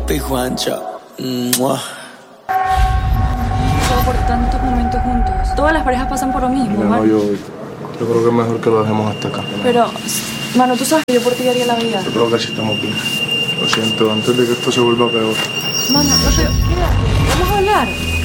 papi Juancho. ¡Mua! Por tantos momentos juntos. Todas las parejas pasan por lo mismo, Mira, no, yo creo que es mejor que lo dejemos hasta acá. Pero, mano, tú sabes que yo por ti daría la vida. Yo creo que sí estamos bien. Lo siento, antes de que esto se vuelva peor. Mano, no te... Quédate, vamos a hablar.